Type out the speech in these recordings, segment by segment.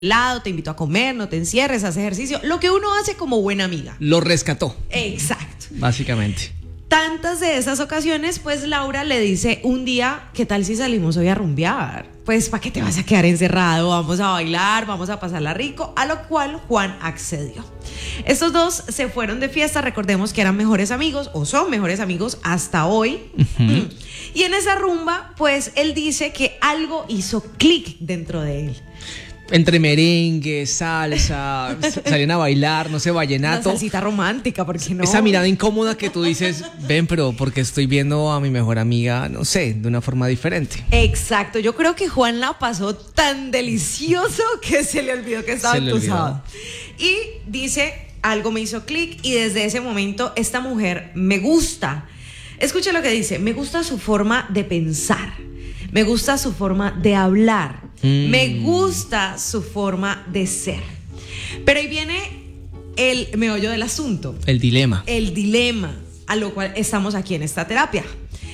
lado, te invito a comer, no te encierres, haz ejercicio, lo que uno hace como buena amiga. Lo rescató. Exacto. Básicamente. Tantas de esas ocasiones, pues Laura le dice un día, ¿qué tal si salimos hoy a rumbear? Pues ¿para qué te vas a quedar encerrado? Vamos a bailar, vamos a pasarla rico, a lo cual Juan accedió. Estos dos se fueron de fiesta, recordemos que eran mejores amigos, o son mejores amigos hasta hoy. Uh-huh. Y en esa rumba, pues él dice que algo hizo clic dentro de él. Entre merengue, salsa, salían a bailar, no sé, vallenato. Una salsita romántica, ¿por qué no? Esa mirada incómoda que tú dices, ven, pero porque estoy viendo a mi mejor amiga, no sé, de una forma diferente. Exacto, yo creo que Juan la pasó tan delicioso que se le olvidó que estaba entusado. Y dice, algo me hizo clic y desde ese momento esta mujer me gusta. Escucha lo que dice, me gusta su forma de pensar, me gusta su forma de hablar. Me gusta su forma de ser. Pero ahí viene el meollo del asunto. El dilema. El dilema, a lo cual estamos aquí en esta terapia.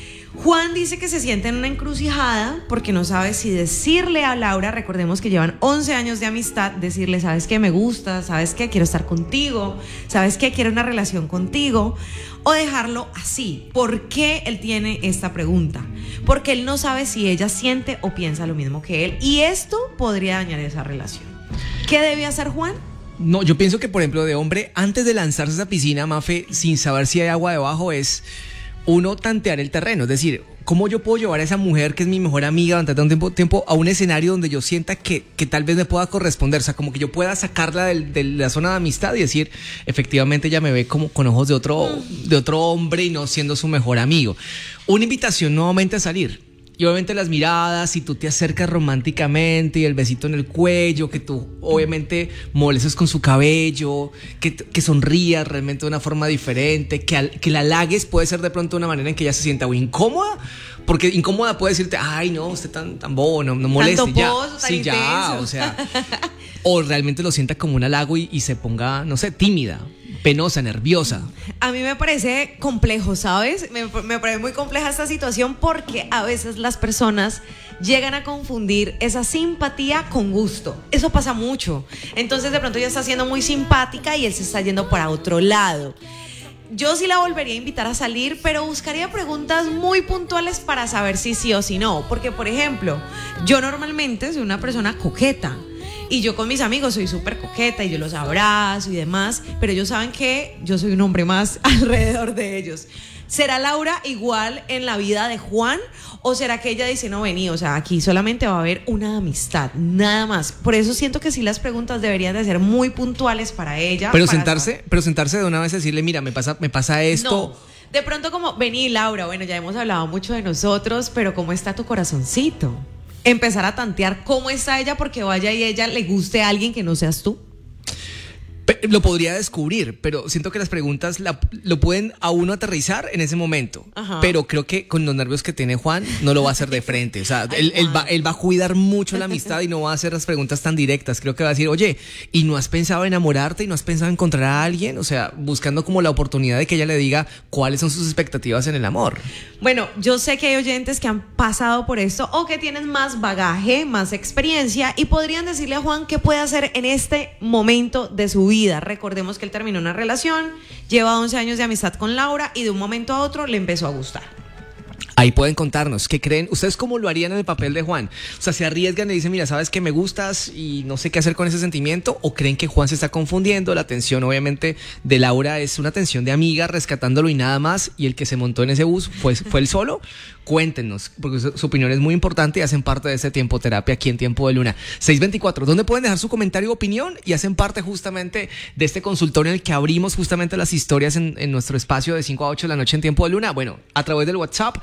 Juan dice que se siente en una encrucijada porque no sabe si decirle a Laura, recordemos que llevan 11 años de amistad, decirle, ¿sabes qué? Me gusta, ¿sabes qué? Quiero estar contigo, ¿sabes qué? Quiero una relación contigo, o dejarlo así. ¿Por qué él tiene esta pregunta? Porque él no sabe si ella siente o piensa lo mismo que él, y esto podría dañar esa relación. ¿Qué debe hacer Juan? No, yo pienso que, por ejemplo, de hombre, antes de lanzarse a esa piscina, Mafe, sin saber si hay agua debajo, es uno tantear el terreno, es decir, ¿cómo yo puedo llevar a esa mujer que es mi mejor amiga durante un tiempo a un escenario donde yo sienta que tal vez me pueda corresponder? O sea, como que yo pueda sacarla de la zona de amistad y decir, efectivamente ella me ve como con ojos de otro hombre y no siendo su mejor amigo. Una invitación nuevamente a salir. Y obviamente las miradas, si tú te acercas románticamente y el besito en el cuello, que tú obviamente molestes con su cabello, que sonrías realmente de una forma diferente, que la halagues, puede ser de pronto una manera en que ella se sienta muy incómoda, porque incómoda puede decirte, ay no, usted tan bobo, no moleste. Tanto ya. Pozo, tan sí, intenso. Ya, o sea, o realmente lo sienta como un halago y se ponga, no sé, tímida, penosa, nerviosa. A mí me parece complejo, ¿sabes? Me parece muy compleja esta situación porque a veces las personas llegan a confundir esa simpatía con gusto. Eso pasa mucho. Entonces de pronto ella está siendo muy simpática y él se está yendo para otro lado. Yo sí la volvería a invitar a salir, pero buscaría preguntas muy puntuales para saber si sí o si no. Porque, por ejemplo, yo normalmente soy una persona coqueta. Y yo con mis amigos soy súper coqueta y yo los abrazo y demás, pero ellos saben que yo soy un hombre más alrededor de ellos. ¿Será Laura igual en la vida de Juan? ¿O será que ella dice, no, vení, o sea, aquí solamente va a haber una amistad, nada más? Por eso siento que sí las preguntas deberían de ser muy puntuales para ella. Pero sentarse de una vez y decirle, mira, me pasa esto. No. De pronto como, vení Laura, bueno, ya hemos hablado mucho de nosotros, pero ¿cómo está tu corazoncito? Empezar a tantear cómo está ella porque vaya y ella le guste a alguien que no seas tú. Lo podría descubrir, pero siento que las preguntas lo pueden a uno aterrizar en ese momento. Ajá. Pero creo que con los nervios que tiene Juan no lo va a hacer de frente. O sea, él va a cuidar mucho la amistad y no va a hacer las preguntas tan directas. Creo que va a decir, oye, ¿y no has pensado enamorarte? ¿Y no has pensado encontrar a alguien? O sea, buscando como la oportunidad de que ella le diga cuáles son sus expectativas en el amor. Bueno, yo sé que hay oyentes que han pasado por esto o que tienen más bagaje, más experiencia y podrían decirle a Juan qué puede hacer en este momento de su vida. Recordemos que él terminó una relación, lleva 11 años de amistad con Laura y de un momento a otro le empezó a gustar. Ahí pueden contarnos, ¿qué creen? ¿Ustedes cómo lo harían en el papel de Juan? O sea, ¿se arriesgan y dicen, mira, sabes que me gustas y no sé qué hacer con ese sentimiento? ¿O creen que Juan se está confundiendo? La atención, obviamente, de Laura es una atención de amiga, rescatándolo y nada más, y el que se montó en ese bus fue él solo. Cuéntenos, porque su opinión es muy importante y hacen parte de este Tiempo Terapia aquí en Tiempo de Luna. 624, ¿dónde pueden dejar su comentario o opinión? Y hacen parte justamente de este consultorio en el que abrimos justamente las historias en nuestro espacio de 5 a 8 de la noche en Tiempo de Luna. Bueno, a través del WhatsApp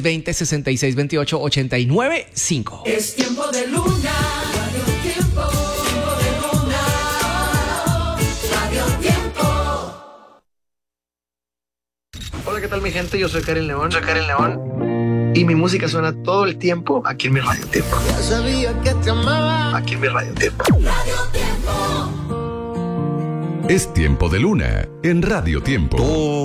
320-6628-895. Es Tiempo de Luna, Radio Tiempo, Tiempo de Luna, Radio Tiempo. Hola, ¿qué tal mi gente? Yo soy Karen León. Y mi música suena todo el tiempo aquí en mi Radio Tiempo. Ya sabía que te amaba. Aquí en mi Radio Tiempo. Radio Tiempo. Es Tiempo de Luna en Radio Tiempo.